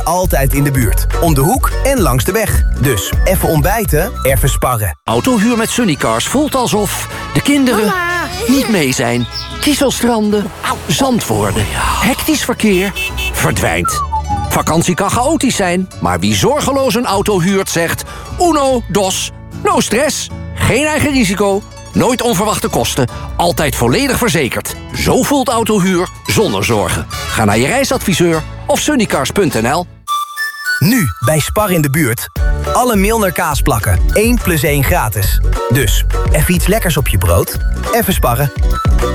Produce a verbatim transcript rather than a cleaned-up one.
altijd in de buurt. Om de hoek en langs de weg. Dus even ontbijten, even sparren. Autohuur met Sunnycars voelt alsof de kinderen Mama. niet mee zijn. Kieselstranden, zand worden, hectisch verkeer, verdwijnt. Vakantie kan chaotisch zijn, maar wie zorgeloos een auto huurt zegt... Uno, dos, no stress, geen eigen risico, nooit onverwachte kosten, altijd volledig verzekerd. Zo voelt autohuur zonder zorgen. Ga naar je reisadviseur of sunnycars punt n l. Nu, bij Spar in de buurt. Alle Milner kaasplakken. één plus één gratis. Dus, even iets lekkers op je brood. Even sparren.